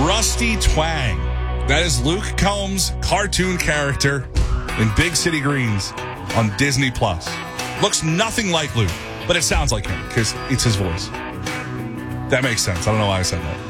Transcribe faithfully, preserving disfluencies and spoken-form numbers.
Rusty Twang. That is Luke Combs' cartoon character in Big City Greens on Disney Plus. Looks nothing like Luke, but it sounds like him because it's his voice. That makes sense. I don't know why I said that.